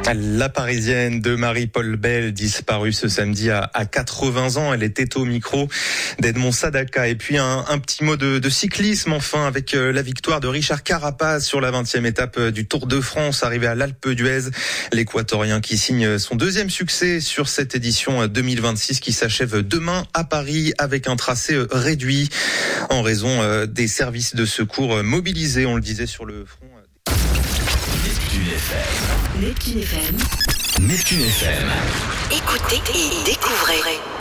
La Parisienne de Marie-Paul Bell, disparue ce samedi à 80 ans. Elle était au micro d'Edmond Sadaka. Et puis un petit mot de cyclisme enfin, avec la victoire de Richard Carapaz sur la 20e étape du Tour de France, arrivé à l'Alpe d'Huez. L'Équatorien qui signe son deuxième succès sur cette édition 2026 qui s'achève demain à Paris avec un tracé réduit en raison des services de secours mobilisés, on le disait, sur le front. Neptune FM. Écoutez et découvrez.